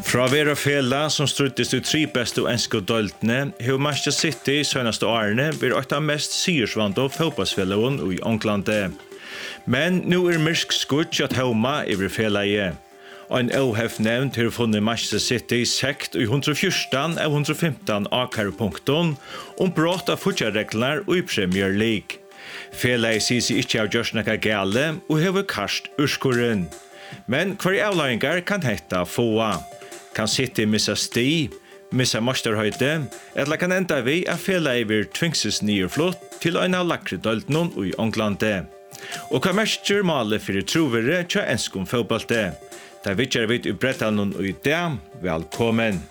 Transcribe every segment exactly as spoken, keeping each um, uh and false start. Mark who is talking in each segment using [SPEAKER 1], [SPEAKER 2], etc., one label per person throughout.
[SPEAKER 1] Fra Vera Fela, som struttes til tre beste og enske døltene, har Manchester City i søneste årene vært et av mest syrsvante fotballsfellene i Ånglandet. Men nå er mørk skutt at Hauma i Vera Fela i. Og en O H F-nevnt har funnet Manchester City sekt i hundre og fjorten av hundre og femten A-karpunkten om brott av futjarregler og i Premier League. Fela i sier seg ikke av gjørsnakka gale og har kast urskoren. Men hver avlæringar kan hetta få. Kan City missa sti, missa masterhøyde, eller kan enda vi at Fela i vir tvingses nierflott til en av lakre døltnån i Ånglandet. Og hva mestjer maler fyrir trovere tja enskom fotballte. Der vitjar vi i Brettanon og i det. Velkommen!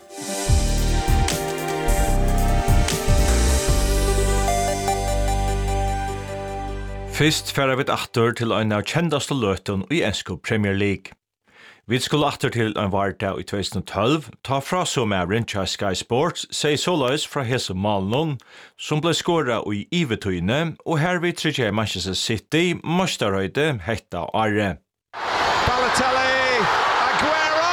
[SPEAKER 1] Fyrst færa vi atter til en av kjendaste løten i ensko Premier League. Vi skulle atter til en varta i tjuetusen og tolv, ta fra så med Rincha Sky Sports, sier såleis fra Hese Malnon, som ble skåret i Ivetøyne, og her vi tredje Manchester City, Masterhøyde, hetta Arre.
[SPEAKER 2] Balotelli! Aguero!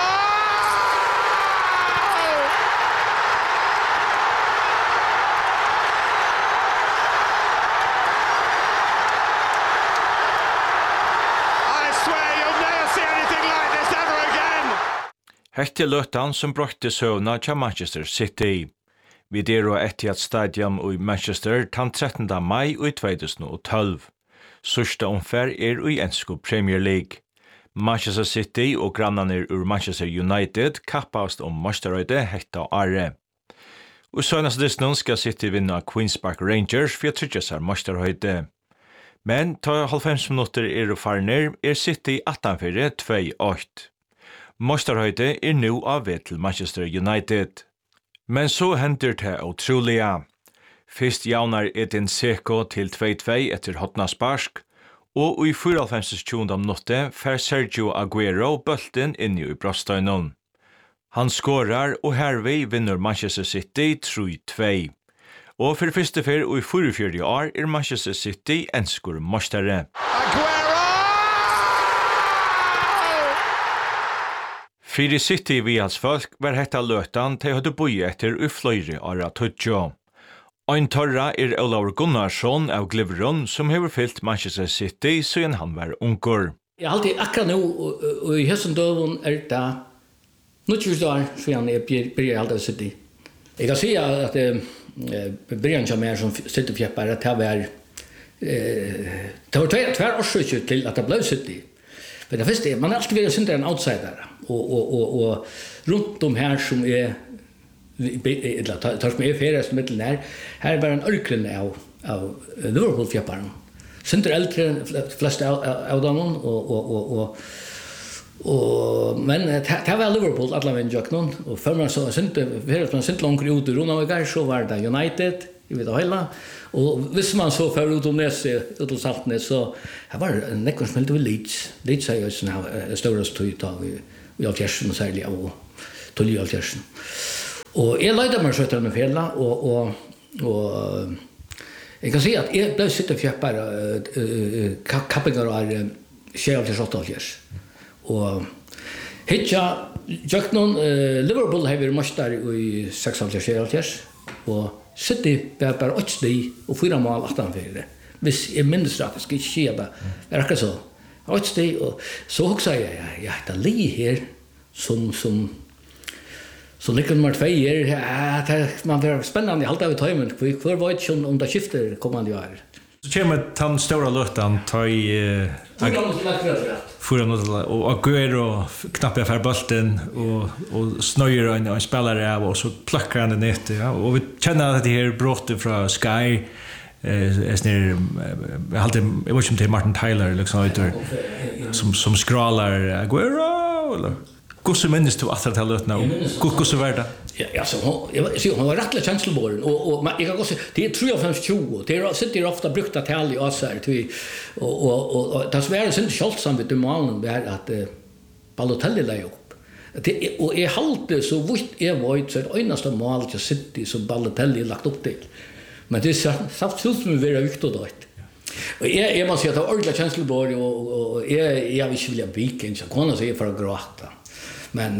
[SPEAKER 2] I swear you'll never see anything like this ever again!
[SPEAKER 1] Hette løtan som brøkte søvna til Manchester City. Vi der og Etihad Stadium i Manchester den trettende mai i tjuetusen og tolv. Sørste omfær er i ensko Premier League. Manchester City og grannene ur Manchester United kappast om masterhøyde hetta Arre. Og sønnes distan skal City vinna Queen's Park Rangers for å trygge seg masterhøyde. Men ta halvfems minutter er og farner er City attenfire två åtta. Masterhøyde er nu av ved til Manchester United. Men så hender det utroliga. Først jaunar Edin Dzeko til två två etter hotna sparsk, og i fyrtiofem minutter fer Sergio Aguero bølten inn i brostøynen. Han skårar, og herved vinner Manchester City tre två. Og for første fer og i fyrtiofyra år er Manchester City enskor mostere.
[SPEAKER 2] Aguero!
[SPEAKER 1] Fyrir City vi hans folk var hetta løtan til høyde boi etter i fløyre åra tøtjo. Ein torra er Olav Gunnarsson av Gliveron som har fyllt Manchester City siden han var unger.
[SPEAKER 3] Jeg har alltid akkurat nå, og i høsten døven er det tjue år siden jeg begynner alltid City. Jeg kan si at begynner ikke mer som City-fjeppere, at det var det var tvær årsøkje til at det ble City. Men det første er, man er alltid vært City en outsider, og, og, og, og rundt om her som er eller tar som är färdas mitten där här är bara en örklen av av Liverpool fjäpparen. Center äldre flest av dem och och och och och men det var Liverpool alla vem jag någon och för man så center färdas man center långt ut runt och går så var det United i vet hela och visst man så för ut om näs ut och Saltnäs så här var en nekon smält med Leeds. Leeds är ju såna stora stöta vi vi har Kärsen och särskilt och Tulli av Kärsen. Og jeg leide meg søtter med Fela, og, og, og jeg kan si at jeg ble sitte fjepper uh, kappinger og er tjej til åtta-åttioåtta. Og hitja, Jöknon, uh, Liverpool har vært møster i seks-åttioåtta, og City var bare åtte sti og fyra mål attenfire. Hvis jeg minnes rett, jeg skal ikke si det, det er akkurat så. åtte sti, og så hoksa jeg, jeg heter Li her, som, som så lyckan nummer två är ja, det man blir spännande allt av timmen. Vi för vad som om det skiftar kommande år.
[SPEAKER 1] Så kommer tan stora lötan ta i för något och Aguero knappar för bollen och och snöjer en en spelare av och så plackar han ner det ja och vi känner att det här brottet från Sky eh är snär jag hade jag vet inte till Martin Tyler liksom ut som som scrollar Aguero eller hur så minns du att det har lötna och hur så var det?
[SPEAKER 3] Ja, alltså jag ser hon var rättligt känsloborn och och jag kan också det är tjugofem tjugo det är sitter ofta brukt att tala i oss här till och och och det svär synd Scholzam vid demalen där att Balotelli la upp. Det och är halt så vitt är var så ett enaste mål till City som Balotelli lagt upp till. Men det är saft fullt med vara viktigt då. Och jag jag måste säga att ordentligt känsloborn och och jag jag vill vilja bika så kan jag säga för att gråta. Men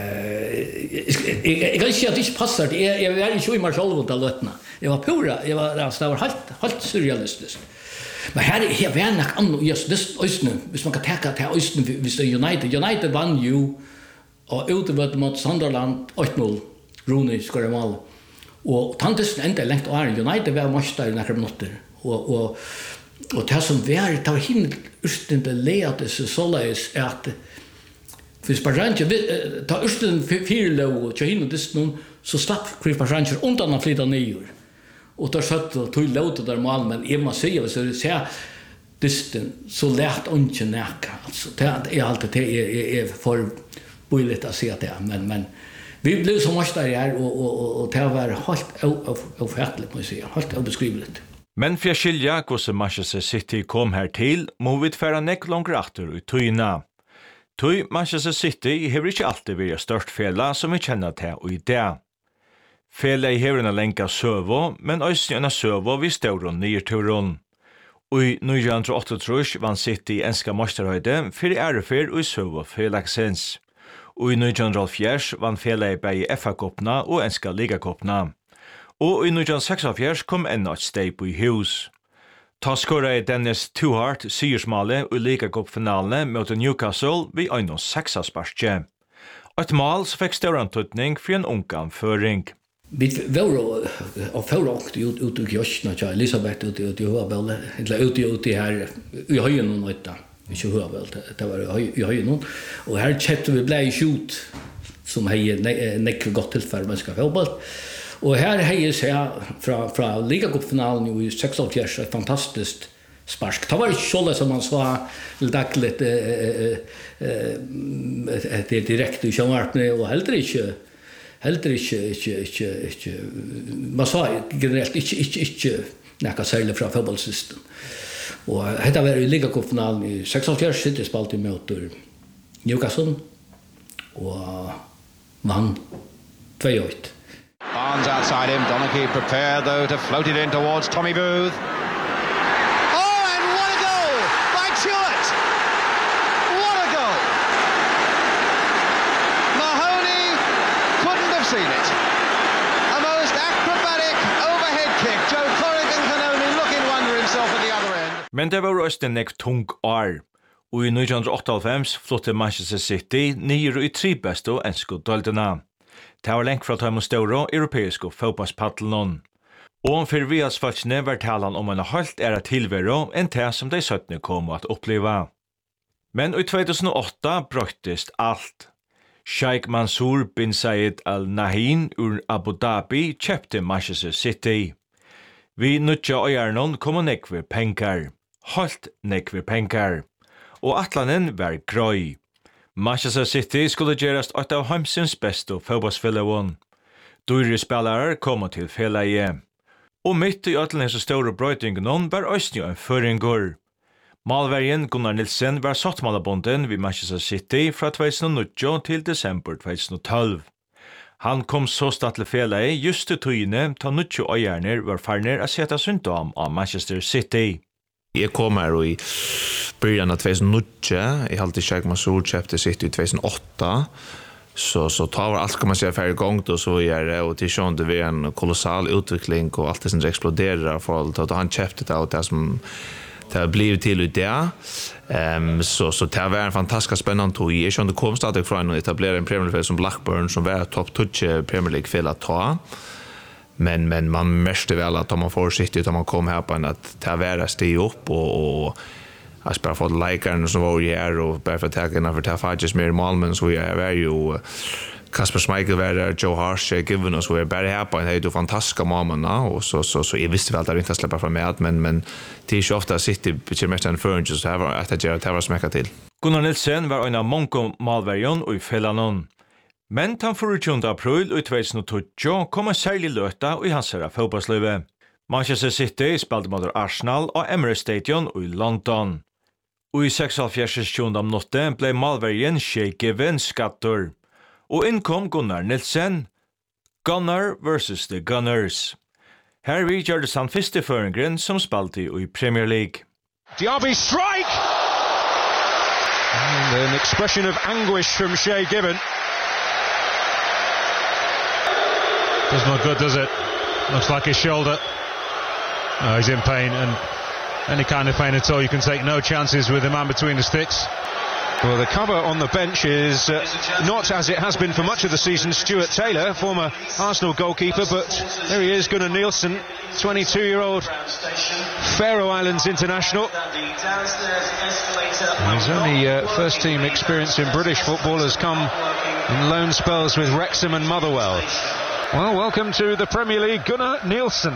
[SPEAKER 3] eh jag kan inte att det inte passar. Jag jag är inte i Marshall då lötna. Jag var pura, jag var det var helt helt surrealistiskt. Men här är här var nog annorlunda just det östern. Hvis man kan ta till östern hvis det United United vann ju och utöver mot Sunderland åtta noll. Rooney skorar mål. Och tantes ända längt och United var mästare några minuter. Och och och det som var det var hin östern det ledde så således att för Sparranche ta östern fyra och tjej in det någon så slapp Chris Sparranche undan att flytta ner. Och då satt och tog låt där mål men Emma säger så så här distan så lärt inte näka alltså det är alltid det är är för bullet att se det men men vi blev så mycket där och och och det var helt ofärtligt måste jag säga helt obeskrivligt.
[SPEAKER 1] Men för skilja hur Manchester City kom här till må vi färra neck långt efter i tyna. Tøy Manchester City hever ikke alltid vært størst fela som vi kjenner til og i det. Fela i hever en lenka søvå, men også en søvå vi stør og nyrturen. Og i nitton åttaogtrýss vann City enska mesterhøyde for i ærefer og i søvå felaksens. Og i nitton hálvfjerds vann Fela i begge F A-koppna og enska ligakoppna. Og i nitton seksogfjerds kom enda et steg på i hus. Ta skåra Dennis Tuhart siersmale og ligacup-finalene mot Newcastle vid ein og seks sparske. Et mål som fikk større tøtning for en ungan føring.
[SPEAKER 3] Vi var og føråkt ut ut i Kjøsna til Elisabeth ut i Høabel, eller ut i her i høyen noen øyta. Ikke Høabel, det var i høyen noen. Og her kjøpte vi ble i skjut som hei nekve godt tilfell menneska Høabel. Och här hejer sig från från ligacup-finalen i seksogfjerds ett fantastiskt spark. Det var inte så som man sa dagligt eh eh det direkt i sjönvarpne och heller inte heller inte inte inte inte man sa generellt inte inte inte näka sälja från fotbollssystem. Och detta var i ligacup-finalen i seksogfjerds City spelade mot Newcastle och vann två ett.
[SPEAKER 2] Barnes outside him, Donaghy prepared though to float it in towards Tommy Booth. Oh, and what a goal by Chewett! What a goal! Mahoney couldn't have seen it. A most acrobatic overhead kick. Joe Corrigan can only look in wonder himself at the other end.
[SPEAKER 1] Men det var også en tung år. Og i nitton åttaoghalvfems flotte Manchester City nere i tre beste og ensko døltene. Det var lengt fra å ta med større europeiske fotballspaddelen. Og om for vi at falskene var talen om en halvt ære tilvære enn det som de syttende kom at oppleve. Men i två tusen och åtta brøttest alt. Sheikh Mansour bin Zayed Al Nahyan ur Abu Dhabi kjøpte Manchester City. Vi nødja øyernon kom nekve penger. Halt nekve penger. Og atlanen var grøy. Manchester City skulle gjerast ett av heimsins beste fotballsfellevån. Dyre spelare kom til felaie. Og mitt i øtlen hese store brøytingen var østnjo en føringur. Malvergen Gunnar Nilsen var sattmalabonden vid Manchester City fra två tusen nio til desember två tusen tolv. Han kom så stad til felaie just til tøyene ta nutjo øyerner var farner a seta syndom av Manchester City.
[SPEAKER 4] Jag kom här i början av två tusen nio. Jag hade Sheikh Mansour köpte sitt i två tusen åtta. Så så tar var allt kan man säga för igång då så är det och till sjön det var en kolossal utveckling och allt det som exploderar för att han köpte det och det som det har blivit till ut där. Ehm så så det var en fantastiskt spännande tog i sjön det kom stadigt från att etablera en Premier League som Blackburn som var topp touch Premier League för att ta. Men men man måste väl att man får sitt ut om man kommer här på en att ta vara steg upp och och jag spelar för likern som var här och bara för att ta för ta faktiskt mer Malmö så vi är ju Kasper Schmeichel var där, Joe Harsh given oss vi är bara här på en helt fantastiska mamma och så så så jag visste väl att det inte släppa fram med men men det är ju ofta City betyder mest en furniture så här att det gör det var smacka till.
[SPEAKER 1] Gunnar Nilsen var en av Monko Malverjon og i Fellanon. Men den fjortonte april i två tusen tio kom en særlig løta i hans herre fotballsløyve. Manchester City spilte mot Arsenal og Emirates Stadion i London. Og i seksoghalvfjerds minutter ble Malvergen Shay Given skatter. Og innkom Gunnar Nilsen. Gunnar versus the Gunners. Her vi gjør det samt første føringen som spilte i Premier League.
[SPEAKER 2] Diaby strike! And an expression of anguish from Shay Given.
[SPEAKER 5] Doesn't look good, does it? Looks like his shoulder. Oh, he's in pain, and any kind of pain at all, you can take no chances with the man between the sticks.
[SPEAKER 2] Well, the cover on the bench is uh, not as it has been for much of the season. Stuart Taylor, former Arsenal goalkeeper, but there he is, Gunnar Nielsen, twenty-two-year-old Faroe Islands international. His only uh, first-team experience in British football has come in loan spells with Wrexham and Motherwell. Well, welcome to the Premier League, Gunnar Nielsen.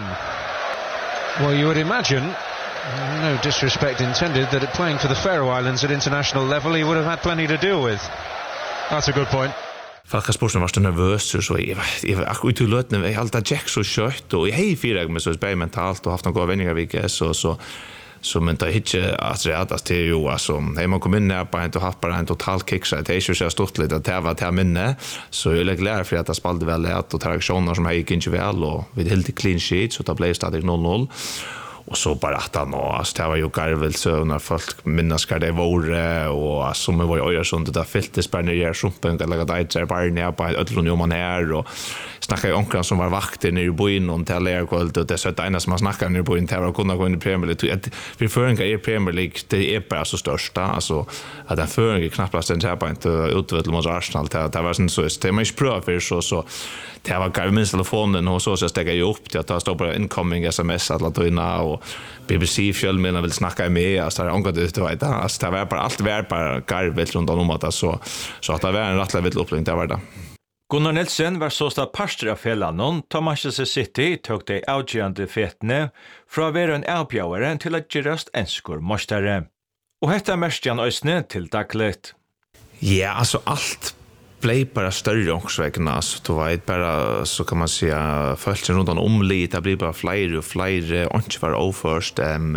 [SPEAKER 2] Well, you would imagine, no disrespect intended, that at playing for the Faroe Islands at international level he would have had plenty to deal with.
[SPEAKER 5] That's a good point.
[SPEAKER 4] Falka sporsen var så nervøs så jeg jeg var akkurat til løtene jeg halta Jack så kjøtt og jeg hei fire med så spei mentalt og haft noen gode vendinger vike så så så men det ikke at det at det jo altså jeg må komme inn der på en og hatt bare en total kick så det er ikke så stort litt at det var til minne så jeg er glad for at det spalte vel at og reaksjoner som jeg gikk ikke vel og vi helt clean sheet så det ble stadig noll noll. Och så bara att han och alltså det var ju garvel så när folk minnas ska det vore och som var ju öra sånt där fältet spänner ger sumpen eller att det är bara ner på öllon ju man här och snacka ju onkran som var vakter nere i boin och till er kvällt och det så att ena som man snackar nere i boin till att kunna gå in i Premier League vi föringar i Premier League det är bara så största alltså att den föringar knappast den här på inte utveckla mot Arsenal det var sån så det är mycket bra för så så det var garvel minst telefonen och så så stäcker ju upp till att ta stå på incoming sms att låta in och B B C fjällmänna vill snacka med alltså det är angående det vet jag alltså det var bara allt var bara garvel runt om att så så att det var en rättligt vill upplevelse det var det.
[SPEAKER 1] Gunnar Nielsen var såsta pastor av Fjellannon, ta Manchester City tog de avgjørende fetene fra å være en avbjøvere til å gjørast enskor mostere. Og hette mest Jan Øysne til dagligt.
[SPEAKER 4] Ja, alltså allt blev bara större ångsvägna så då var det bara så kan man säga följt runt om lite det blir bara fler och fler och inte var oförst ehm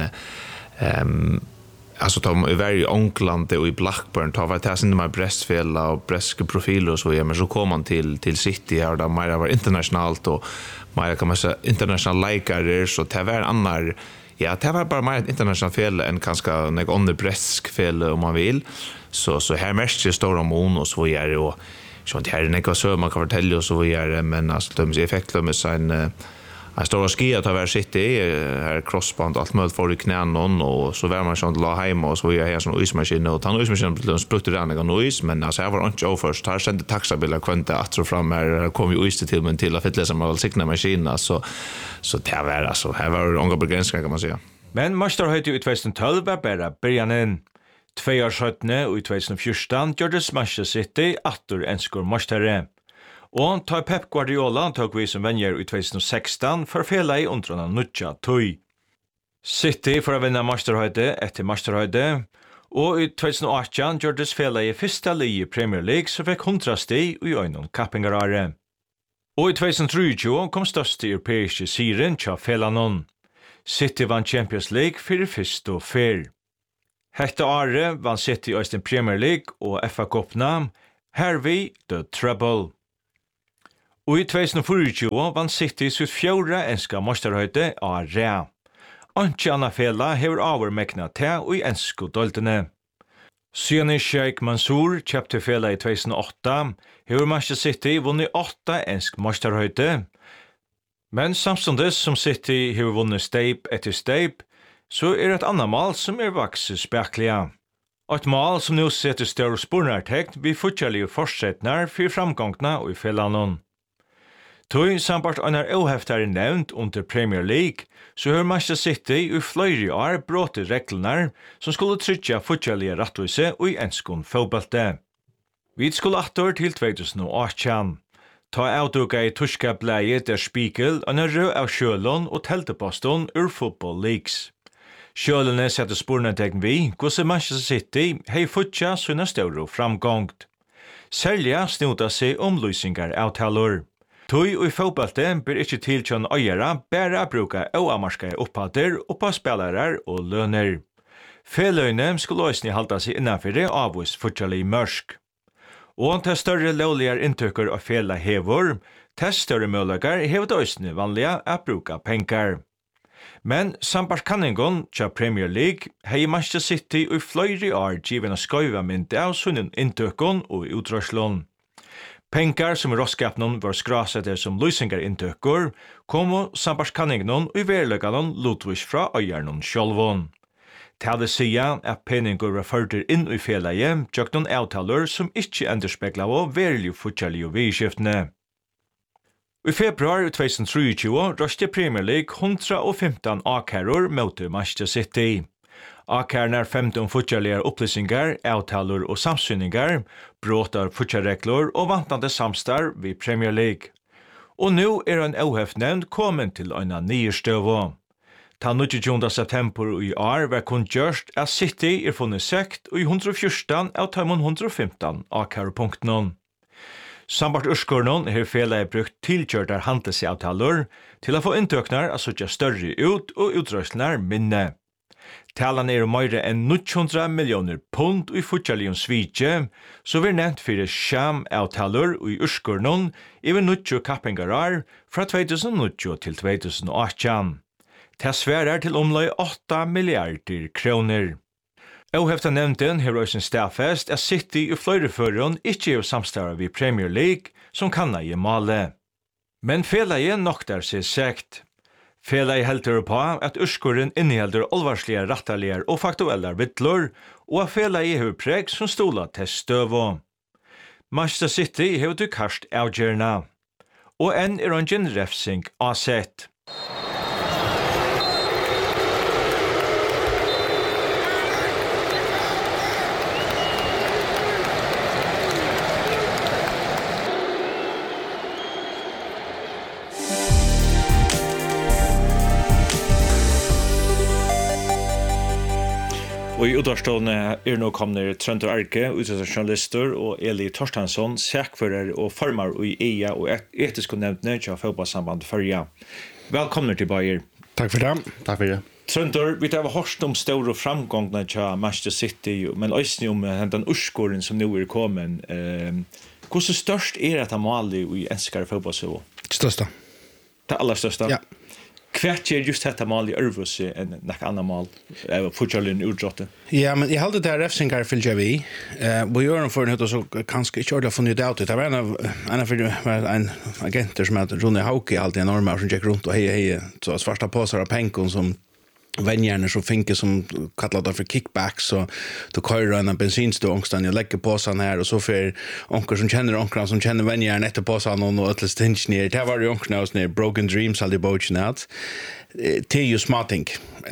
[SPEAKER 4] ehm alltså de är very Onkland och i Blackburn tar var det sen med Brestfjäll och breska profiler och så ja men så kom man till till City här där mer var internationellt och mer kan man säga international likare så det var en annan ja det var bara mer internationellt fel än kanske något under bresk fel om man vill så så här mest är stora mån och så är det och så det här är något så man kan fortälja och så är det men alltså de effekter med sin jag står och skiar att vara City här crossband allt möjligt för i knän och så var man sånt la hemma och så är jag sån ismaskin och han ismaskin blev sprutt det några noise men alltså jag var inte överst här sände taxabilar kvanta att så fram här kom ju is till men till att fylla som väl signa maskinen så så det var alltså här var några begränsningar kan man säga.
[SPEAKER 1] Men Master höjde ut tjugohundratolv var bara början två år sjutton och tjugohundrafjorton gjordes Manchester City åter enskor mostere. Og ta Pep Guardiola tog vi som venjer i tjugohundrasexton för fela i undrarna nutja tøy. City for å vinna masterhøyde etter masterhøyde, og i tjugohundraarton gjordes fela i fyrsta li i Premier League så fikk hundra sti i øynon kappingarare. Og i tjugohundratrettiو kom største europeiske siren tja felanon. City vann Champions League fyrir fyrst og fyr. Hette are vann City i Øysten Premier League og F A-koppna, her vi The Treble. Og i tjugohundrafyrtio vann City sitt fjorda enska masterhøyde av Rea. Anki anna fela hever avurmekna te og i ensko doltene. Siden Sheikh Mansour kjøpte fela i tjugohundraåtta hever Manchester City vunnet åtta ensk masterhøyde. Men samstundes som City hever vunnet steip etter steip, så er et annet mal som er vakse spekliga. Et mal som nå setter større spornartekt vi fortjellige fortsettnar for framgångna og i felanon. Tøy sambart einar óheftare nevnt under Premier League, så hör Manchester City i fløyri år bråte reglene som skulle tryggja fortjellige rattvise og i enskon fotballte. Vi skulle attor til tjugohundraåtta. Ta avduka i tyska bleiet der Spiegel einar rød av sjølon og telteposton ur Football Leagues. Sjølene setter spornetegn vi, hvordan Manchester City hei futja sina større framgångt. Særlig snuta seg om lysingar avtalor. Tøy og i fotballte blir ikke tilkjønn øyere bare å bruke oamarska opphatter og på spillere og lønner. Feløyne skulle også halda seg innenfor avvis fortsatt mørsk. Og til større lovlige inntøkker av fela hever, til større muligheter hever det også vanlige å bruke penger. Men sambart kanningen til Premier League hei Manchester City og i fløyre år givet en skøyva mynte av sunnen inntøkken og utrøslån. Pengar som i råskapnen var skrasetter som lysingar inntøkker, kom og sambarskanningen og i verleganen lotvis fra øyernen sjølvån. Til det sier at peninger var førter inn i fjellet, tjøk noen avtaler som ikke enderspekler av verlig fortjellig og vidskiftene. I februar tjusen tjuetre røste Premier League one hundred fifteen A-kærer mot Manchester City. A-kæren er femton fortjellige opplysninger, avtaler og samsynninger, bråtar fortjelregler og vantande samstar ved Premier League. Og nå er en ohefnevnd kommet til en nye støvå. Ta tjuende september i år var kun gjørst at City er funnet sekt og i one hundred fourteen av one hundred fifteen A-kærepunktene. Sambart urskornen har felet brukt tilkjørte handelsavtaler til å få inntøkner å søke større ut og utrøsler minne. Talan er mer enn nine hundred millioner pund i futjalion svitje, så vi nevnt fyrir skjam-avtaler i urskornen i nitjo kappingarar fra tjusen nitjo til tjusen eighteen. Det sverar til omlai åtta milliarder kroner. Ohefta nevnten har også stafest at City i flere føren ikke er samstarra ved Premier League som kan i male. Men felaget noktar seg sekt. Felaget helter på at urskoren innehelder olvarslige rattarlige og faktuelle vittlor, og at felaget har preg som stola til støvå. Manchester City har du karst avgjørna, og enn er en refsing avsett. Og i utvarstående er nå kommet Trøndur Arke, utsatsjournalister, og Eli Torstensson, sekfører og farmar i E I A og etiske nevntene til fotballsamband førja. Velkommen til Bayer.
[SPEAKER 6] Takk for det. Takk for det.
[SPEAKER 1] Trøndur, vi har hørt om store framgångene til Manchester City, men også om den urskoren som nå er kommet. Hvordan størst er dette målet i enskere fotballsøv?
[SPEAKER 6] Største.
[SPEAKER 1] Det aller største?
[SPEAKER 6] Ja.
[SPEAKER 1] Kvært er just dette mål i Ørvøse enn noe annet mål, fortsatt utdrottet?
[SPEAKER 6] Ja, men jeg halte det her refsingar fyllt jeg vi. På gjøren for en høyt, så kanskje ikke ordentlig funnet ut. Det var en av en, en agenter som heter Ronny Hauke, alltid enorme, som gikk rundt og hei, hei, så svarta påsar av penkon som vänjerna som finke som kallar det för kickbacks så då kör en bensinstå ångstan jag lägger på sån här och så för onkel som känner onklar som känner vänjerna efter på sån och ett stint ner det var ju onklar hos ner broken dreams all the boats out till ju smarting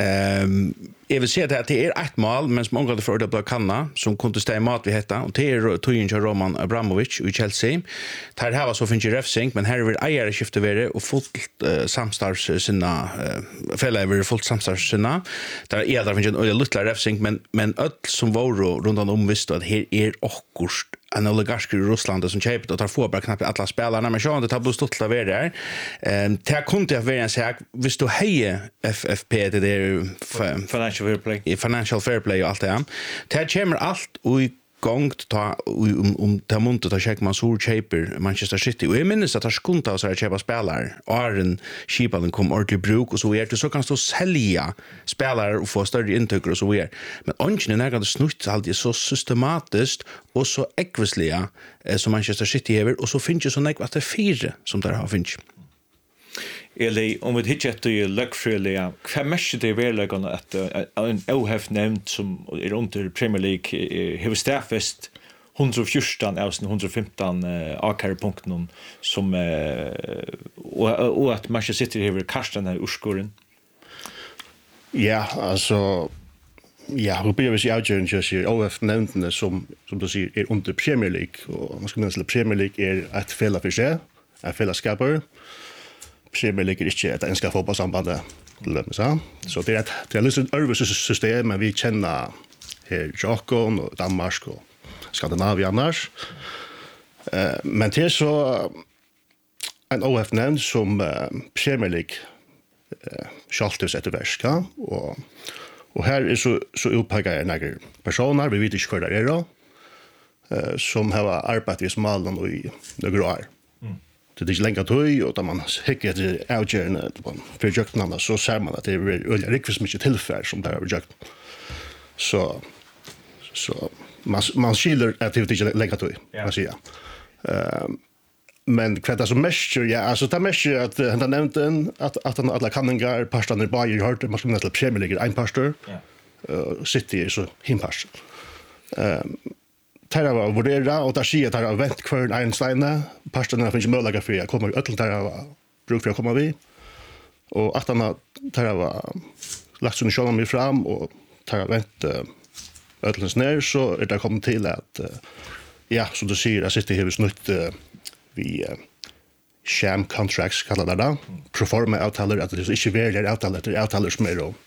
[SPEAKER 6] ehm jag vill säga att det är ett mål men som många för det blev kanna som kunde stämma mat vi hetta och det är Toyin Roman Abramovich i Chelsea. Det här var så finns ju refsing men här är det ägare skifte vare och fullt uh, samstars sina uh, fäller fullt samstars sina. Där är där finns ju en liten refsing men men öll som var runt om visst att här är akkurst en oligark i Ryssland som köper och tar få bara knappt alla spelarna men så det tar blivit stolt av det. Ehm det kunde jag vara en sak visst du heje F F P det är
[SPEAKER 1] financial fair play.
[SPEAKER 6] I financial fair play och allt det. Det kommer allt och gång ta om om ta monta ta check man sur shaper Manchester City. Och jag minns att det skunta så här köpa spelare. Aren Skipalen kom ordentligt bruk och så är det så kan stå sälja spelare och få större intäkter och så är. Men ungen är ganska snutt alltid så systematiskt och så ekvisliga som Manchester City har och så finns ju så näck att det fyra som där har finns.
[SPEAKER 1] Eller om vi hittar till luckfriliga hva mest det är verkligen att en O H F nämnt som är under Premier League har staffest one hundred fourteen av one hundred fifteen A-kärpunkten som och, och att Manchester City har kastat den här urskoren.
[SPEAKER 7] Ja, alltså ja, hur blir vi så avgörande just i O H F nämnt som som du säger är under Premier League och man ska minnas att Premier League är ett fel för sig, ett fällskapare. Premier League är inte ett enska fotbollssamband så så det är ett det är ett översystem men vi känner här i Japan och Danmark och Skandinavien annars. Eh men det är så en O H F nämnd som Premier League eh skaltus efter värska och och här är så så upphöjda några personer vi vet inte hur det är då eh som har arbetat i Småland och i några år. Det är inte längre tog och där man hickar till avgörande på projekten så ser man att det är riktigt mycket tillfär som där har projekt. Så så man man skiljer att det inte längre tog man säger. Ehm men vad det som mest ja alltså det mest att han nämnde att att han alla kanningar pastorn i Bayern har man skulle nästan Premier League en pastor. Ja. Uh, City är så himpast. Ehm Tara var vurdera och där ser jag att vent kvar Einstein pastorn finns möjliga för jag kommer öll där bruk för att komma vi. Och att han Tara var lagt sån sjön mig fram och Tara vent öllens ner så är det kommit till att ja, som du säger att City har snutt vi sham contracts kallar det där. Proforma avtaler att det är inte verkliga avtaler, det är avtaler som är då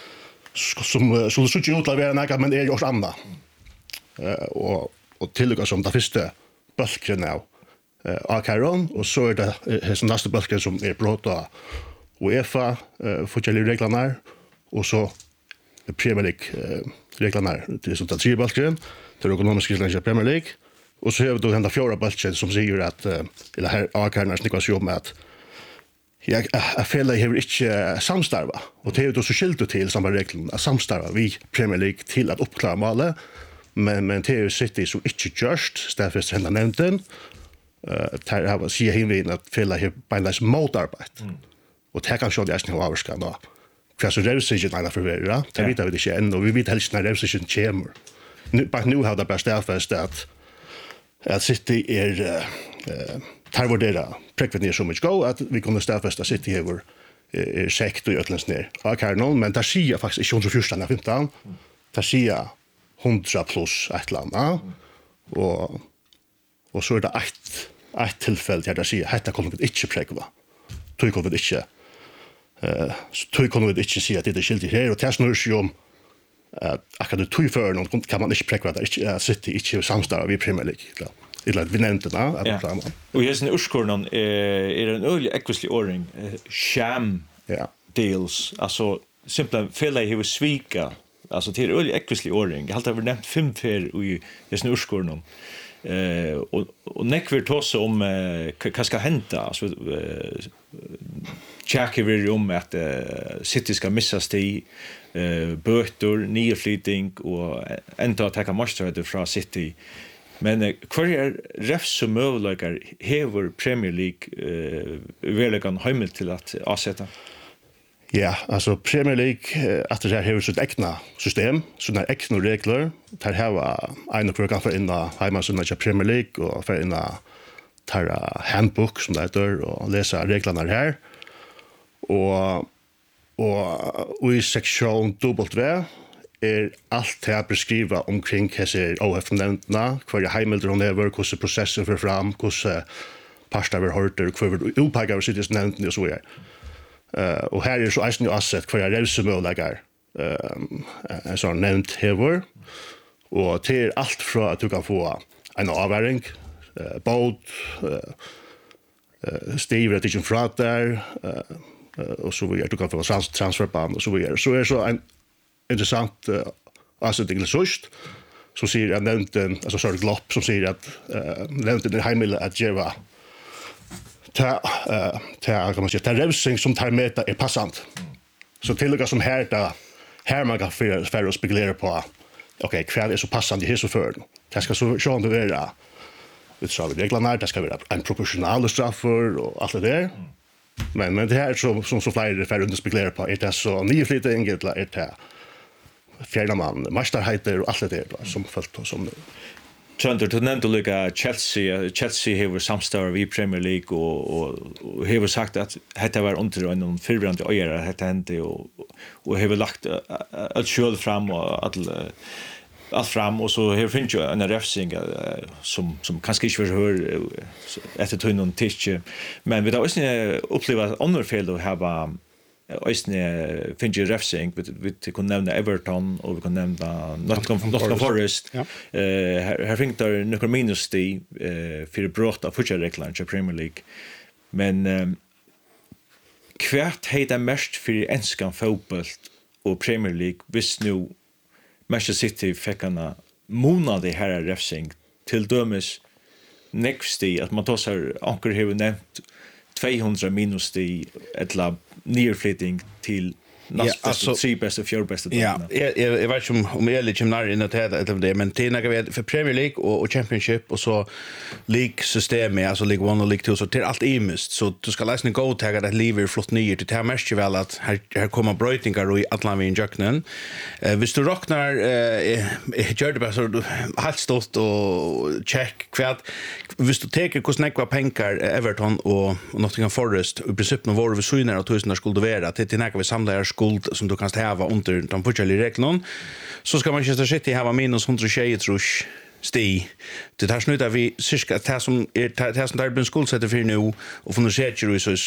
[SPEAKER 7] som så så ut att vara något men det är ju också annat. Eh och och tillika som det första bulken nu. Eh Akaron och så är det är som nästa bulken som är bråta UEFA eh fotboll reglerna och så Premier League reglerna det är så att tre bulken det ekonomiska reglerna Premier League och så har vi då den fjärde bulken som säger att eller här Akarnas negociation med att jag jag føler jeg har ikke samstarva, og det er jo så skilt til samme reglen at samstarva vi Premier League til at oppklare målet, men, men det er jo City som ikke gjørst, stedfest henne nevnten, uh, der har sier hinvinn at føler jeg beinleis motarbeid, mm. og det kan sjå det er noe avskan da. Hva så revsikken er for verre, det vet vi ikke ennå, vi vet helst når revsikken kommer. Bare nå har det bare stedfest at, at City er uh, tar vurdera prekvet ner så mycket gå att vi kunde stadfästa City här är sekt och ötlens ner. Ja, Karnon, men där ser jag faktiskt inte första när femton. Där ser jag hundra plus ett land, ja. Och och så är det ett ett tillfälle där ser jag detta kommer inte prekva. Tror jag inte eh så tror jag inte se att det är skilt här och test nu ju om att akkurat du för någon kan man inte prekva där City inte samstarva vi Premier League. Klar. Det är vi nämnde det att
[SPEAKER 1] ja.
[SPEAKER 7] Prata.
[SPEAKER 1] Och just en urskornan är en ölig ekvislig ordning sham
[SPEAKER 7] ja.
[SPEAKER 1] deals alltså simpelt fälla he was svika alltså till ölig ekvislig ordning. Jag har alltid nämnt fem för i just en urskornan. Eh och och nekver tossa om vad ska hända alltså check över om att City ska missa steg eh böter nya flytting och ända ta master från City. Men kvar är refs som möjligar hever Premier League uh, väldigt hemligt till att avsätta?
[SPEAKER 7] Ja, alltså Premier League att det här har sitt egna system, sådana egna regler. Där har en och kan för inna hemma i Premier League och för inna tar handbook som det heter och läsa reglerna här. Och och i sektion W er allt det att beskriva omkring hese O F-nämndena, hva heimilder hon över, hur processen för fram, hur parsta över hörter, hur upphaggar sitt nämnden och så vidare. Uh, och här är så eisen ju asset hva revsemölagar um, en sån nämnd hever, och det är allt från att du kan få en avväring, uh, båt, uh, uh, stiver att inte från där, uh, uh, och så vidare, du kan få trans transferband och så vidare. Så är det så en intressant uh, avsättning till sust så säger jag nämnden alltså så glopp som säger att uh, nämnden är hemlig att göra ta uh, ta kan man säga ta revsing som tar meta är passant. Så tillika som här där här man kan för för att spekulera på okej kväll är så passande här så för det ska så så det vara det ska vi reglerna det ska vara en proportional straffer och allt det där. Men men det här som som så fler för att spekulera på är det så nya flytting eller är det fjärde man mästerheter och allt det där som följt och som
[SPEAKER 1] Tröndur, du nevnte lika Chelsea, Chelsea hever samstarv i Premier League og, og, og hever sagt at dette var under en fyrbrande øyere, dette hendte, og, og hever lagt alt sjøl fram og alt, alt fram, og så hever finnes jo en refsing som, som kanskje ikke vil høre etter tog noen tidsje, men vi har også opplevd andre fel å ha Øysne finnes jo refsing, vi, vi kan nevne Everton, og vi kan nevne Nottingham Forest. Ja. Uh, her, her finnes det noen minus-sti uh, for brott av fortsattreglene til Premier League. Men um, hvert er det mest for enskan fotboll og Premier League hvis nu Manchester City fikk en måned her refsing til dømes neksti, at man tar anker har nevnt tvåhundra minus-sti, eller nyrflytting till nästa
[SPEAKER 6] alltså-
[SPEAKER 1] tre bästa fjärde bästa.
[SPEAKER 6] Ja, jag jag jag vet inte om om jag är lite närmare in att det eller det, men det är några vi för Premier League och, och Championship och så League system alltså League one och League two så till allt imust så du ska läsa en go tag att lever flott nio till ta mest väl att här här kommer brötingar i Atlantin Jöknen. Eh visst du rocknar eh gör det bara så helt stort och check kvärt visst du tar hur snäcka pengar Everton och Nottingham Forest i princip någon var vi så inne att tusen skulle vara till till när vi samlar skuld som du kan häva under de budgetliga reglerna så ska Manchester City ha minus hundra tjugo tror sti. Det här snuttar vi cirka det som är det som där blir skuldsätter för nu och från ser ju så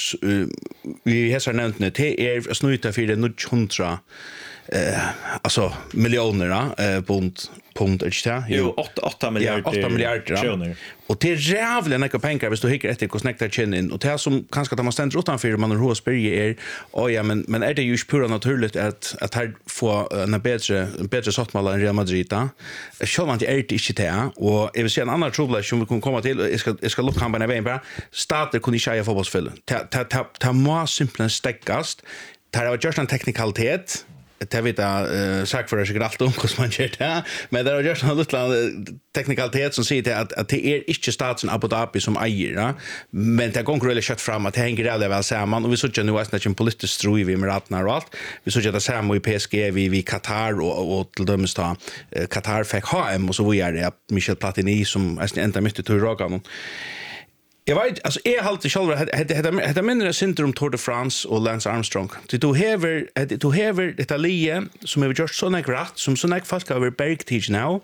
[SPEAKER 6] vi har nämnt det är snuttar för det hundra eh alltså miljoner eh pund pund är det
[SPEAKER 1] Jo, åtta miljarder.
[SPEAKER 6] Ja, åtta miljarder.
[SPEAKER 1] Kronor.
[SPEAKER 6] Och det är jävla mycket pengar hvis du hickar efter hur snäckta känner och det som kanske att man ständer utanför man har spyrje är oj ja men men är det ju pura naturligt att att här få en bättre en bättre sortmål än Real Madrid då. Så man det är det inte det och jag vill se en annan trouble som vi kommer komma till jag ska jag ska locka han på vägen bara starta kunde jag fotbollsfällen. Ta ta ta ta mer simpelt stäckast. Det har just en teknikalitet. Det vet jag uh, sagt för att jag allt om hur man gör det. Men det är just en liten teknikalitet som säger att, att det är inte staten Abu Dhabi som äger. Ja? Men det går väldigt kött fram att det hänger väldigt väl samman. Och vi såg ju nu att det är en politisk stroj vid Emiraterna och allt. Vi såg ju att det samma i P S G vid, vid Qatar och, och till dömes då uh, Qatar fick H M och så var det Michel Platini som är ända mycket till Rogan. Jag vet alltså är halt det själva det det mindre syndrom Tour de France och Lance Armstrong. Det du haver det du haver det allie som är just såna grat som såna folk över Bergtage now.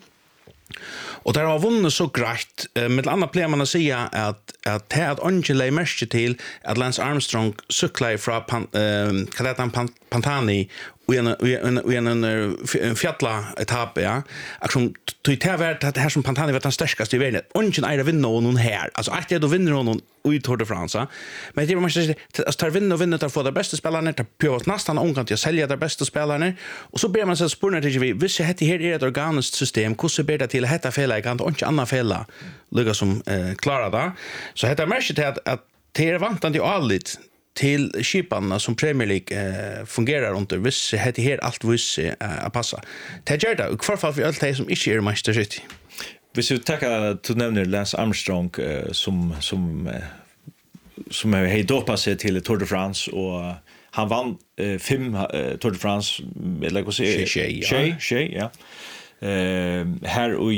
[SPEAKER 6] Och där har vunnit så grätt med andra plejer man att säga att att det att Angela märkte till att Lance Armstrong cyklar från eh Kadatan Pantani och en och en en fjälla etapp ja som tog till vart att det här som Pantani var den starkaste i världen ungen är vinner någon här alltså att det då vinner någon i Tour de France men det måste att ta vinna och vinna att få de bästa spelarna att på nästan ungant att sälja de bästa spelarna och så ber man sig spurna till vi visst det här är ett organiskt system hur så ber det till att detta fel kan inte andra fel lugga som eh, klara det så heter märket att att det är vantande och allt till skiparna som Premier League eh, fungerar under viss heter här allt viss eh, att passa. Det gör det och förfall för allt det som inte är Manchester City.
[SPEAKER 1] Hvis vi tackar till nämner Lance Armstrong eh, som som eh, som har hej dopat sig till Tour de France och han vann eh, fem eh, Tour de France eller vad säger
[SPEAKER 6] Tjej,
[SPEAKER 1] Tjej, tjej, ja. Eh här och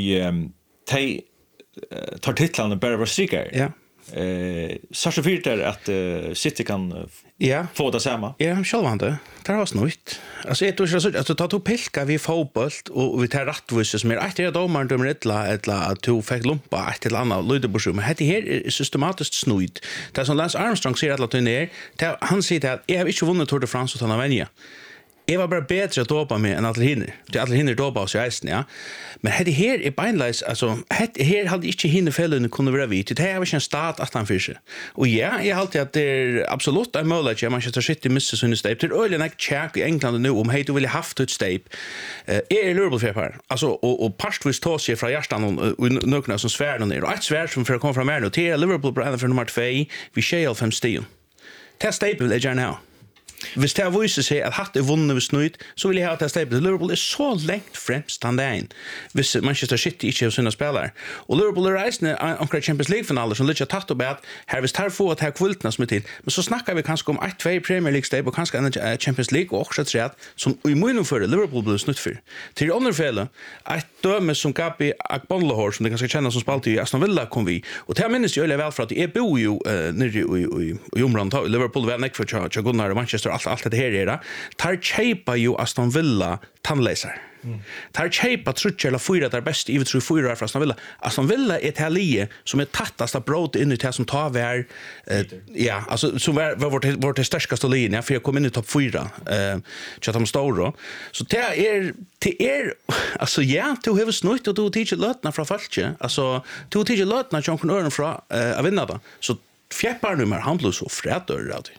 [SPEAKER 1] te tar titlarna bara var strykar.
[SPEAKER 6] Ja.
[SPEAKER 1] Eh så så fyrt är att uh, City kan uh,
[SPEAKER 6] Ja.
[SPEAKER 1] få det samma.
[SPEAKER 6] Ja, självande. Det var snöjt. Alltså ett år så alltså ta to pilka vi fotboll och vi tar rättvis som är att det domaren dömer ettla eller att to fick lumpa ett till annat Ludebusum. Men det här är systematiskt snöjt. Det som Lance Armstrong säger att ner, han säger att jag har inte vunnit Tour de France utan att vänja. Jag var bara bättre att dopa mig än alla hinner. Det alla hinner dopa oss i eisen, ja. Men det här är beinleis, alltså, det här hade inte hinner fällen kunde vara vitt. Det här var inte en stat att han för Och ja, jag har alltid att det är absolut en möjlighet att Manchester City missar sin steg. Det är öligen ett tjäk i England nu om hej du vill ha haft ett steg. Är det Liverpool-fjäppar? Alltså, och, och partvis ta sig från hjärtan och nökna som svär ner. Och ett svär som för att komma fram här nu. Det är Liverpool på ända för nummer två. Vi tjejer fem stil. Det är steg vill jag gärna ha. Hvis det viser seg at hatt er vunnet ved snøyt, så vil jeg ha at det stedet. Liverpool er så lengt fremst han det inn, hvis Manchester City ikke har sine spillere. Og Liverpool er reisende omkring Champions League-finaler, som litt har tatt opp at her hvis det få at her kvultene som er til. Men så snakker vi kanskje om ett två Premier League-steg, og kanskje en Champions League, og også tre, som i munnen for Liverpool blir snøyt for. Til andre fele, et døme som Gabi Akbonlehor, som det kanskje kjenner som spalte i Aston Villa, kom vi. Og til jeg minnes jo veldig vel for at jeg bor jo uh, nere i området, i Liverpool, ved Nekk for Gunnar og Manchester, allt allt det här är det. Tar chepa ju Aston Villa tandläsare. Mm. Tar chepa trutcher eller fyra där bäst i tror fyra från Aston Villa. Aston Villa är ett här som är tattasta brot in i det som tar vär eh, ja, alltså som var vårt vårt starkaste linje för jag kom in i topp fyra. Eh Chatham Store. Så det är det är alltså ja, du har snöjt och du teacher lötna från falske. Alltså du teacher lötna som kan öra från eh, att vinna då. Så fjäppar nummer handlar så frädör alltså.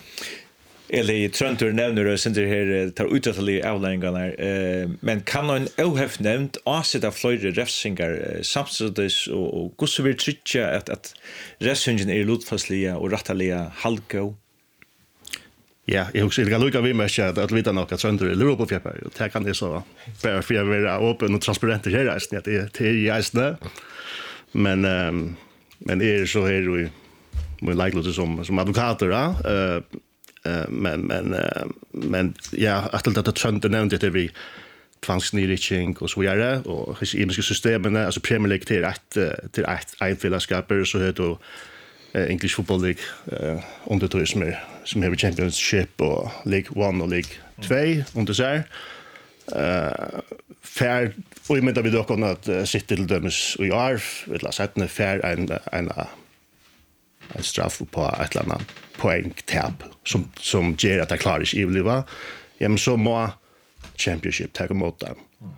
[SPEAKER 1] Eller i Tröntur nämner det sen det här tar utåtliga avläggarna eh men kan någon ohäft nämnt avsätta flöjde räfsingar samtidigt och hur så vill trycka att att räfsingen är lutfastliga och rättaliga halko.
[SPEAKER 7] Ja, jag också vill lukka vi med att att vita något sönder i Liverpool fjäppar. Det kan det så bara för att vara öppen och transparent här är det det är ju just men ehm men är det så här vi vi likely som som advokater ja eh men men men ja att det sönder nämnde det vi tvangsnyrikning och så vidare och kemiska systemen alltså Premier League till ett till ett ett fällskapet så heter Uh, English Football League uh, under det som är som har Championship och League one och League two under så här eh fair och i menar vi då kan att uh, sitta till dömes och är vill ha sett en fair en en en straff på ett eller annat poäng tab som som ger att det klarar i liva jamen så må Championship ta emot dem.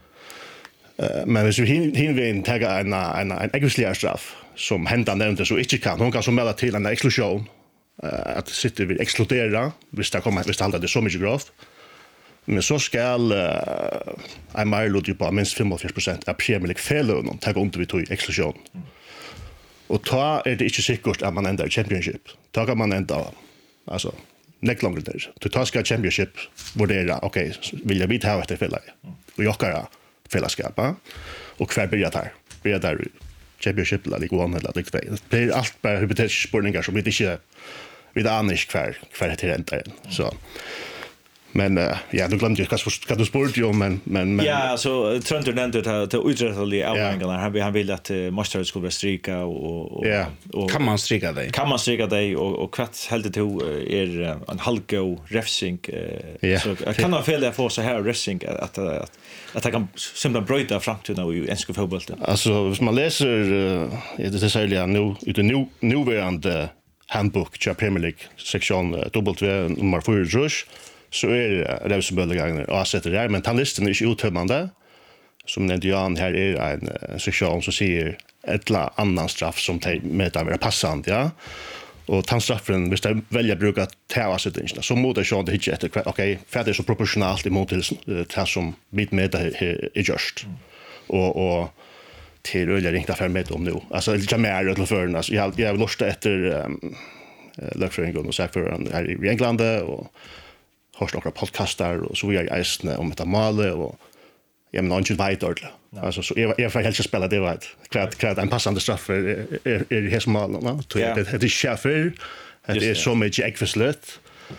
[SPEAKER 7] Uh, men hvis vi hinner ta en en en egentliga straff som händer nämnde så inte kan hon kan som melda till en explosion uh, att sitter vi explodera hvis det kommer hvis det handlar det så mycket grovt men så skall uh, en Marlo typ på minst fifty-five percent av Premier League fellow och ta under vi tog explosion mm. och ta är det inte säkert att man ändrar Championship ta kan man ändra alltså neck longer där to taska Championship var det okej vill jag vita ha det fel och jag kan fällskap och kvar börjar där börjar där Championship eller League one eller League two. Det är allt bara hypotetiska spårningar som vi inte vi det anar inte kvar kvar det ränta så men uh, ja du glömde ju kanske ska du sport ju men men men
[SPEAKER 1] ja alltså Trent nämnde det till uträttliga avgångar han vill han vill att uh, Master skulle stryka och och,
[SPEAKER 6] ja. och kan man stryka dig
[SPEAKER 1] kan man stryka dig och och kvart helt det är uh, en halvgo refsing uh,
[SPEAKER 7] ja.
[SPEAKER 1] så kan man fel få så här refsing att att att det kan simpelt bryta framtiden i engelska fotbollen.
[SPEAKER 7] Alltså hvis man läser uh, det är sälja nu ut en nu nuvarande handbook till Premier League sektion uh, W nummer four rush så är det så böllegångar och sätter där men tanlisten är inte uttömmande som nämnde Jan här är en uh, sektion som säger ettla annan straff som te med att vara passande ja och tandstraffen hvis de väljer bruka ta sig det så mot det så det inte efter okej för det är så proportionalt emot till det som bit med det är just och och till rulla ringa för med om nu alltså lite mer eller för alltså jag jag lust efter löfringen och sagt för här i England och har några podcastar och så vi är isne om det målet och jag menar inte vet ordla alltså så är är för helt spela det vet klart klart en passande straff är är är det som mål va det det är chefer det är så mycket ekförslut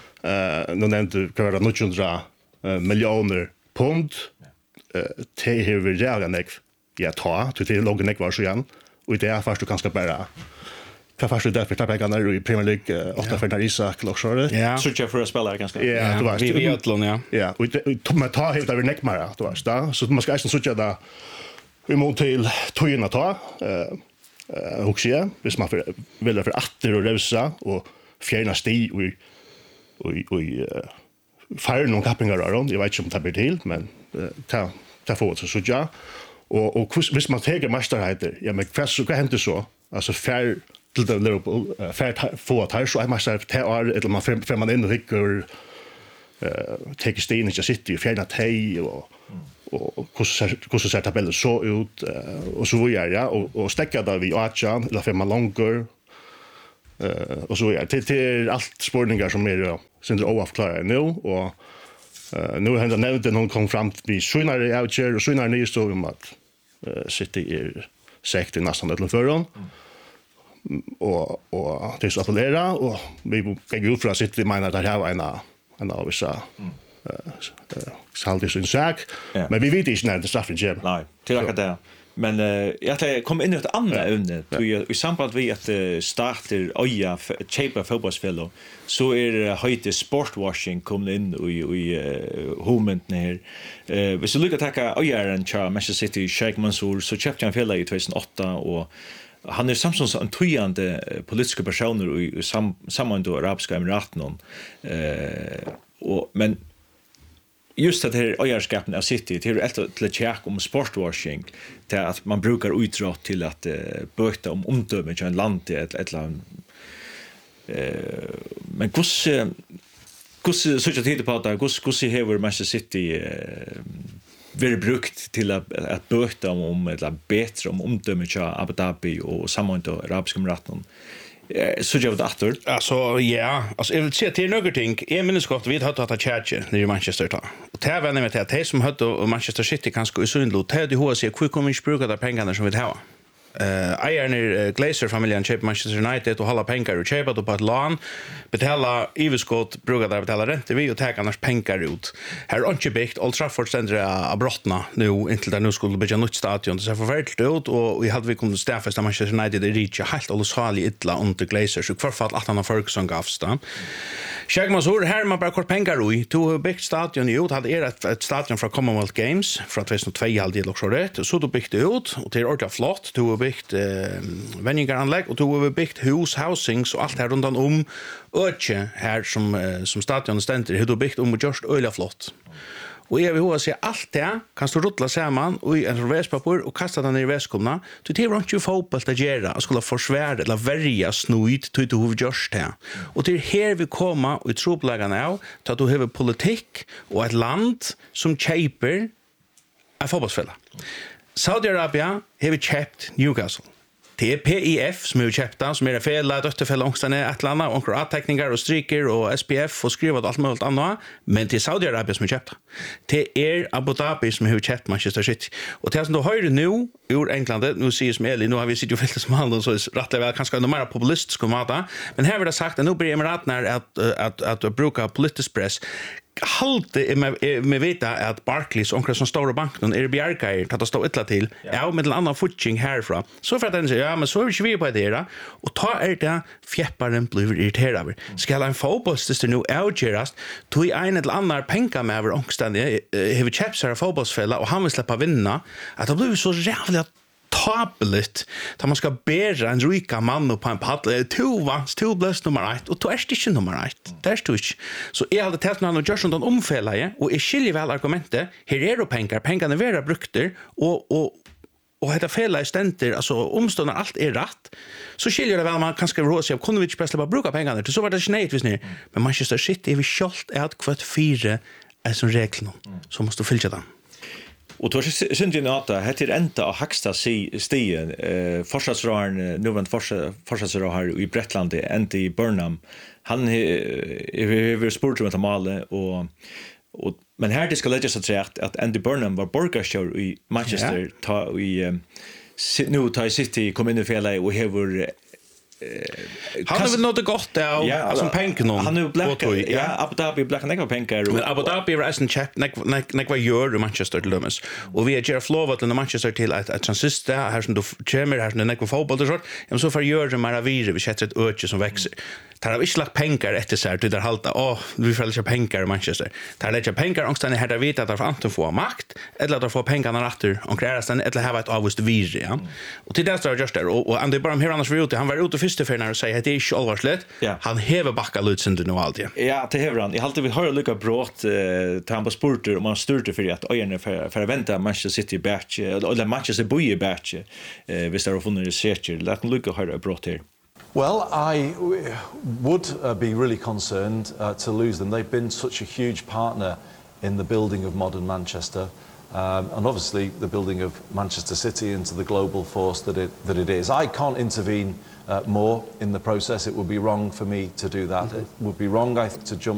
[SPEAKER 7] eh nu nämnde kan vara något hundra miljoner pund eh te här vill jag nek ja ta till det låg nek var så igen och det är först du kanske bara för först det för tappa kan i Premier League åtta för Isak Luxor
[SPEAKER 6] ja
[SPEAKER 1] så jag för att spela ganska
[SPEAKER 7] ja du vet
[SPEAKER 6] vi vi utlån ja
[SPEAKER 7] ja och Thomas tar helt över nek mera du vet då så man ska inte så där vi måste till tojna ta eh eh också hvis man vill för åtter och rösa och fjärna sti och och och fire någon kappingar då jag vet inte om det blir till men ta ta få så så ja och och hvis man tar mästerheter ja men vad så kan hända så alltså fair till det Liverpool fair få att här så är man så ta eller man för man in och rycker eh take stenen just sitter ju fjärna tej och och hur så hur så tabellen så ut och så vidare ja och och stäcka där vi Archan eller för man longer eh och så ja till till allt spårningar som är syns det oavklarade nu och eh nu har det nämnt någon kom fram till Sjunar outcher och Sjunar ny stod om att City är sekt i nästan ett förrån och och det är så att lära och vi kan ju från City menar att det här var en en av så eh saltis sin sak men vi vet inte när det straffen ger
[SPEAKER 1] nej till att det men uh, jag kom in i ett annat ämne i samband med att uh, starter Oja Chamber fotbollsfellow så är det höjt sportwashing kommer in i i uh, homenten här eh vi så lukar tacka Oja and Charles Manchester City Sheikh Mansour så köpte han fälla i tjugohundraåtta och han är samsons en tujande politiska personer i sam samman då arabiska emiraten eh och men just att det här öjarskapen av City det är ett till check om sportwashing till att man brukar utdra till att uh, böta om omdöme i en land ett ett land eh men hur hur så jag tänkte på att hur hur har Manchester City uh, very brukt till att att böta om om eller bättre om omdöme i Abu Dhabi och samman då arabiska emiraten Så jag vet åter.
[SPEAKER 6] Alltså ja, alltså jag vill se till några ting. Jag minns gott vi hade att Churchill nere i Manchester ta. Och det var nämligen att det som hade Manchester City kanske i Sundlo, det hade hur sig hur kommer vi bruka de pengarna som vi har. Eh, Iron Glazer-familjen köper Manchester United och hålla pengar och köpa på ett lån, betala överskott, brukar där betala räntor vi och ta annars pengar ut. Här är inte byggt, Old Trafford ständer att brottna nu intill där nu skulle bygga nytt stadion. Det ser förfärligt ut och vi hade vi kunnat stäffas Manchester United i Richa helt och salig illa under Glazer så kvar fall att han har Ferguson gavsta. Shagmasur här man bara kort pengar i to byggt stadion ut hade är ett, ett stadion från Commonwealth Games från tjugohundratvå hade det också rätt så då byggt det ut och det är ordentligt flott to byggt eh, vänningaranlägg och to byggt hus housings och allt här runt om öche här som eh, som stadion ständer hur då byggt om och just öliga flott. Och jag vill ha se allt det kan stå rulla samman och i en väspapper och kasta den i väskorna. Du det var inte fotboll att göra. Jag skulle försvärda eller värja snuid till du har gjort det. Och det är här vi kommer och i troplägarna av till att du har politik och ett land som köper en fotbollsfälla. Saudi-Arabia har köpt Newcastle. Det är P I F som är köpta, som är fälla, dötterfälla, ångstane, ett landa, och atteckningar och stryker och S P F och skriva allt möjligt annat. Men det är Saudi-Arabia som är köpta. Det är Abu Dhabi som har köpt Manchester City. Och det som du hör nu ur England, nu säger som Eli, nu har vi sitt och fällt som handel så är rättliga väl kanske någon mer populistisk mata. Men här vill jag sagt att nu börjar Emiraterna att, att, att, att bruka politisk press. Halte med med veta att Barclays och några stora banken är bjärkar att det står illa till. Ja, med en annan footing härifrån. Så för att den säger ja, men så är vi på det där och ta är det fjäpparen blir irriterad. Ska han fotbollsstester nu outgerast tog en eller annan pengar med över omständiga have chaps här fotbollsfälla och han vill släppa vinna att det blir så jävla tabeligt där man ska bära en rika man på en paddel två vans två blöst nummer ett och två är inte nummer ett det är stort så är det tätt någon och gör sånt omfälla och är skiljer väl argumentet här är det pengar pengarna är vera brukter och och och heter fälla i stenter alltså omstånd allt är rätt så skiljer det väl man kanske råd sig av kunde vi inte bäst bara bruka pengarna till så var det snett visst ni men Manchester City är vi skolt är att kvart fyra är som regel så måste du fylla den.
[SPEAKER 1] Och då syns ju att det heter ända och högsta stigen eh försvarsröraren nuvarande försvarsrörare i Bretland ända i Burnham. Han har spurt om att måla och och men här det ska läggas att säga att att Andy Burnham var borgarstjör i Manchester yeah. ta i nu ta i City kom in i fälla och har
[SPEAKER 6] han har väl något gott där ja, som pengar
[SPEAKER 1] han har black ja Abu Dhabi black and neck pengar
[SPEAKER 6] men Abu Dhabi är en check neck neck vad gör i Manchester till Lumens och vi är Jeff Flow till Manchester till att att transista här som då chamber här som neck för fotboll och så men så för gör det mer vidare vi sätter ett öke som växer tar har inte lagt pengar efter så här till där halta åh vi får lägga pengar i Manchester tar lägga pengar och stanna här där vet att det får anten få makt eller att de får pengarna åter och kräva sen eller ha ett avust vir ja och till det står just där och Andy bara här annars vill han var ute första för när du säger att det är inte allvarligt han häver backa lutsen nu alltid
[SPEAKER 1] ja det häver han jag alltid vill höra lucka brott ta på sporter och man störte för att öarna för för vänta Manchester City batch eller Manchester Boye batch eh visst har funnit research låt lucka höra brott här.
[SPEAKER 8] Well, I would uh, be really concerned uh, to lose them. They've been such a huge partner in the building of modern Manchester, um, and obviously the building of Manchester City into the global force that it that it is. I can't intervene uh, more in the process. It would be wrong for me to do that. Mm-hmm. It would be wrong, I think, to jump